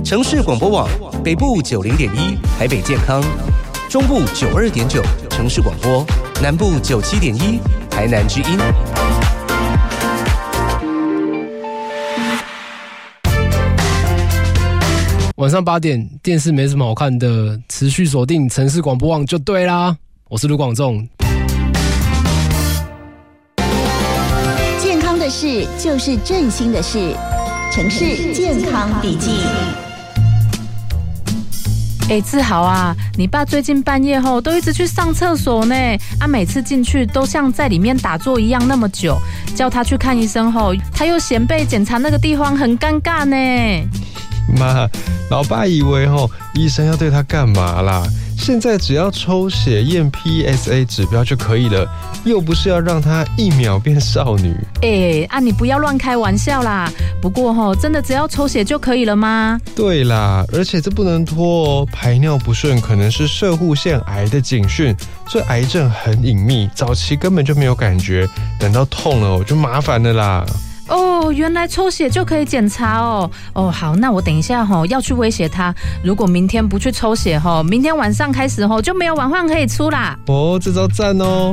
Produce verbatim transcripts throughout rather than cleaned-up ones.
城市广播网北部九零点一台北健康，中部九二点九城市广播，南部九七点一台南之音。 晚上八点，电视没什么好看的，持续锁定城市广播网就对啦。我是卢广仲。 健康的事就是振兴的事，城市健康笔记。 哎，志豪啊，你爸最近半夜后都一直去上厕所呢，啊，每次进去都像在里面打坐一样那么久，叫他去看医生后，他又嫌被检查那个地方很尴尬呢。 妈，老爸以为吼医生要对他干嘛啦？现在只要抽血验 P S A 指标就可以了，又不是要让他一秒变少女。 哎，啊，你不要乱开玩笑啦。不过吼，真的只要抽血就可以了吗？ 对啦，而且这不能拖哦，排尿不顺可能是攝護腺癌的警讯。这癌症很隐秘，早期根本就没有感觉，等到痛了哦就麻烦了啦。 哦，原来抽血就可以检查哦。哦，好，那我等一下吼要去威胁他，如果明天不去抽血吼，明天晚上开始吼就没有晚饭可以出啦。 哦，这招赞哦。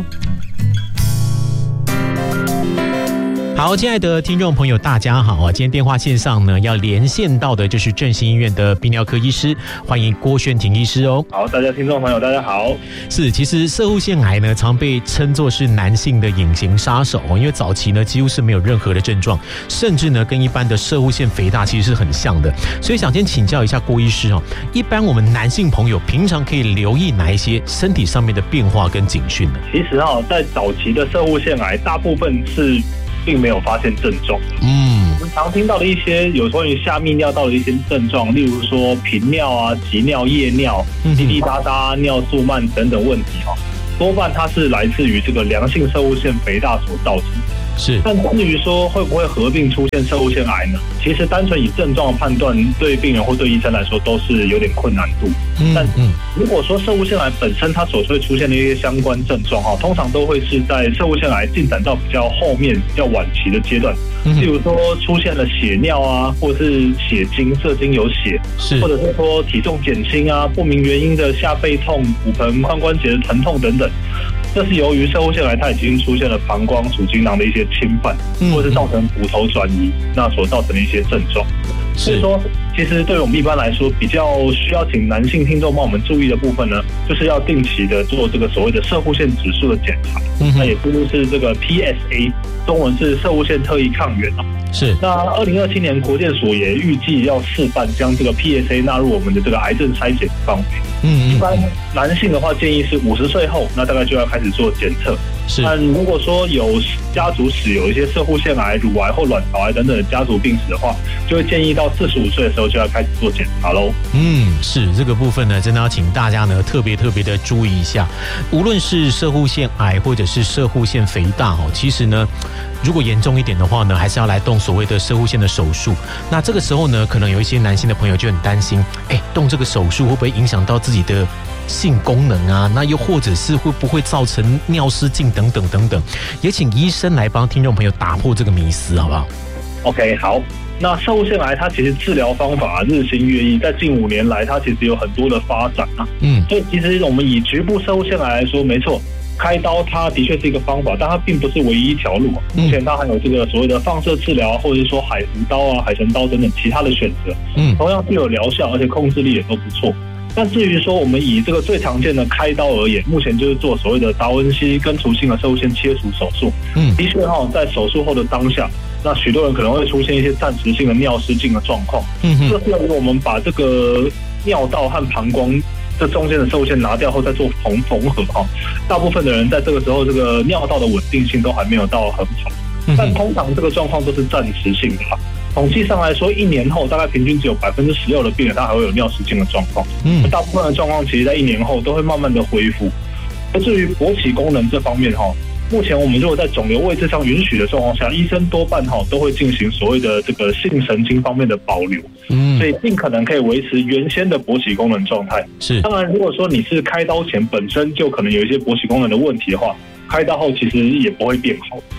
好，亲爱的听众朋友，大家好啊！今天电话线上呢，要连线到的就是振兴医院的泌尿科医师，欢迎郭宣庭医师哦。 好，大家听众朋友，大家好。 是，其实攝護腺癌呢，常被称作是男性的隐形杀手哦，因为早期呢几乎是没有任何的症状，甚至呢跟一般的攝護腺肥大其实是很像的。所以想先请教一下郭医师哦，一般我们男性朋友平常可以留意哪一些身体上面的变化跟警讯呢？ 其实哦，在早期的攝護腺癌，大部分是并没有发现症状。嗯，我们常听到的一些有关于下泌尿道的一些症状，例如说频尿啊、急尿、夜尿、滴滴答答、尿素慢等等问题哈，多半它是来自于这个良性攝護腺肥大所造成的。 是， 但至于说会不会合并出现攝護腺癌呢？其实单纯以症状的判断，对病人或对医生来说都是有点困难度。嗯、但如果说攝護腺癌本身它所会出现的一些相关症状哈，通常都会是在攝護腺癌进展到比较后面、比较晚期的阶段，例如说出现了血尿啊，或者是血精、射精有血，或者是说体重减轻啊、不明原因的下背痛、骨盆、髋关节的疼痛等等。这是由于攝護腺癌它已经出现了膀胱、主精囊的一些侵犯，或者是造成骨头转移，那所造成的一些症状。所以说，其实对于我们一般来说，比较需要请男性听众帮我们注意的部分呢，就是要定期的做这个所谓的攝護腺指数的检查，嗯、那也就是这个 P S A， 中文是攝護腺特异抗原啊。 是。 那二零二七年国健署也预计要试办将这个 P S A 纳入我们的这个癌症筛检范围。嗯，一般男性的话建议是五十岁后，那大概就要开始做检测。是。但如果说有家族史有一些攝護腺癌、乳癌或卵巢癌等等的家族病史的话，就会建议到四十五岁的时候就要开始做检查喽。 嗯，是这个部分呢，真的要请大家呢特别特别的注意一下，无论是攝護腺癌或者是攝護腺肥大哦，其实呢，如果严重一点的话呢，还是要来动所谓的攝護腺的手术。那这个时候呢，可能有一些男性的朋友就很担心，哎，动这个手术会不会影响到自己的性功能啊？那又或者是会不会造成尿失禁等等等等？也请医生来帮听众朋友打破这个迷思，好不好 ？OK， 好。那攝護腺癌它其实治疗方法日新月异，在近五年来它其实有很多的发展啊。嗯，所以其实我们以局部攝護腺癌来说，没错，开刀它的确是一个方法，但它并不是唯一一条路。目前它还有这个所谓的放射治疗，或者是说海扶刀啊、海神刀等等其他的选择。嗯，同样具有疗效，而且控制力也都不错。但至于说我们以这个最常见的开刀而言，目前就是做所谓的达文西根除性的攝護腺切除手术。嗯，的确哈，在手术后的当下，那许多人可能会出现一些暂时性的尿失禁的状况。嗯哼，这是由于我们把这个尿道和膀胱这中间的攝護腺拿掉后再做缝缝合哈，大部分的人在这个时候这个尿道的稳定性都还没有到很好，但通常这个状况都是暂时性的哈。统计上来说，一年后大概平均只有百分之十六的病人他还会有尿失禁的状况。嗯，大部分的状况其实在一年后都会慢慢的恢复。而至于勃起功能这方面哈，目前我们如果在肿瘤位置上允许的状况下，医生多半哈都会进行所谓的这个性神经方面的保留。嗯，所以尽可能可以维持原先的勃起功能状态。是，当然如果说你是开刀前本身就可能有一些勃起功能的问题的话，开刀后其实也不会变好。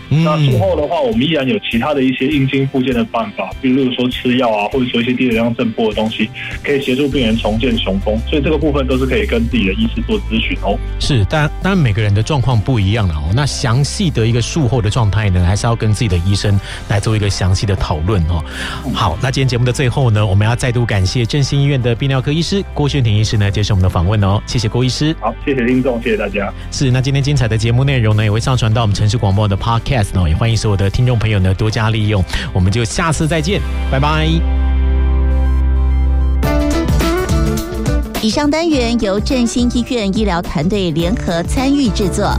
嗯、那术后的话，我们依然有其他的一些应经复健的办法，比如说吃药啊，或者说一些低热量震波的东西，可以协助病人重建雄风。所以这个部分都是可以跟自己的医师做咨询哦。 是，当当然每个人的状况不一样了哦。那详细的一个术后的状态呢，还是要跟自己的医生来做一个详细的讨论哦。好，那今天节目的最后呢，我们要再度感谢振兴医院的泌尿科医师郭宣庭医师呢接受我们的访问哦，谢谢郭医师。 好，谢谢听众，谢谢大家。 是，那今天精彩的节目内容呢，也会上传到我们城市广播的 Podcast 呢，也欢迎所有的听众朋友呢多加利用。我们就下次再见，拜拜。 以上单元由振兴医院医疗团队联合参与制作。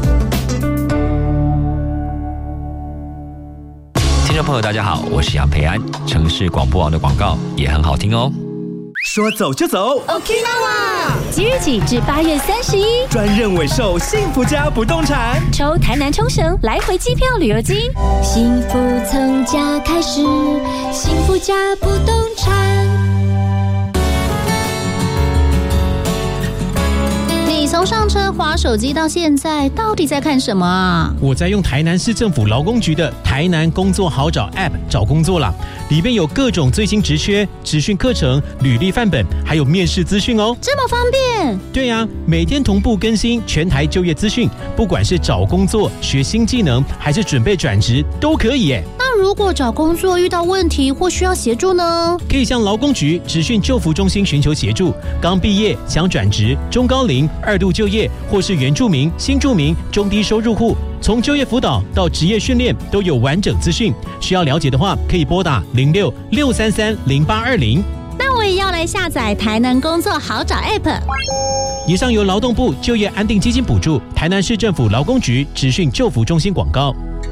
听众朋友大家好，我是杨培安。城市广播网的广告也很好听哦。 说走就走 ，Okinawa！ 即日起至八月三十一， 专任委售幸福家不动产， 抽台南冲绳来回机票旅游金，幸福从家开始，幸福家不动产。你从上车滑手机到现在，到底在看什么啊？ 我在用台南市政府劳工局的台南工作好找 App 找工作啦，里面有各种最新职缺、职训课程、履历范本，还有面试资讯哦。 这么方便？ 对呀、啊，每天同步更新全台就业资讯，不管是找工作、学新技能，还是准备转职，都可以耶。 那如果找工作遇到问题或需要协助呢？ 可以向劳工局职训就服中心寻求协助。刚毕业想转职、中高龄、二度就业，或是原住民、新住民、中低收入户，从就业辅导到职业训练都有完整资讯。需要了解的话，可以拨打零六六三三零八二零。 那我也要来下载台南工作好找 App。 以上由劳动部就业安定基金补助，台南市政府劳工局职训就服中心广告。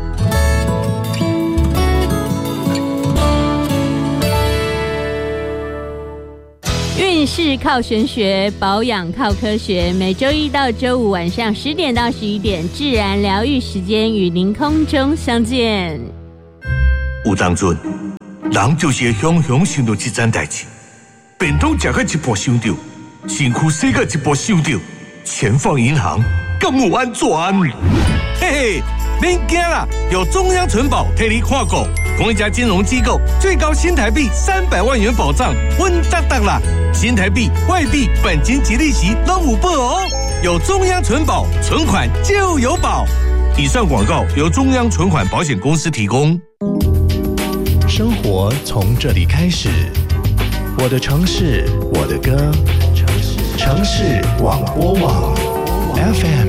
运势靠玄学，保养靠科学。每周一到周五晚上十点到十一点，自然疗愈时间与您空中相见。 有当阵，人就是会雄雄想到这件代志，便当食到一步想到，身躯洗到一步想到，钱放银行敢有安全？嘿嘿，免惊啦，有中央存保替你看顾。同一家金融机构，最高新台币三百万元保障，稳当当啦！新台币、外币、本金及利息都有保哦。有中央存保，存款就有保。以上广告由中央存款保险公司提供。 生活从这里开始，我的城市，我的歌，城市广播网 F M。